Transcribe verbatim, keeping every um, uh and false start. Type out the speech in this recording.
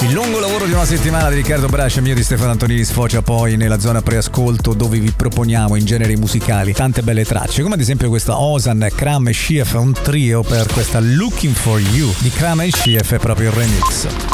Il lungo lavoro di una settimana di Riccardo Brascia, mio di Stefano Antonini, sfocia poi nella zona preascolto, dove vi proponiamo in generi musicali tante belle tracce, come ad esempio questa Ozan, Kram e Shief, un trio per questa Looking for You di Kram e Shief, è proprio il remix.